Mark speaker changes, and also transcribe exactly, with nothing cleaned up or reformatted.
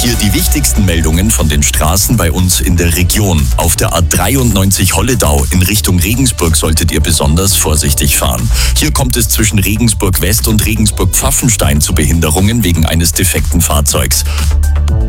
Speaker 1: Hier die wichtigsten Meldungen von den Straßen bei uns in der Region. Auf der A dreiundneunzig Holledau in Richtung Regensburg solltet ihr besonders vorsichtig fahren. Hier kommt es zwischen Regensburg West und Regensburg Pfaffenstein zu Behinderungen wegen eines defekten Fahrzeugs.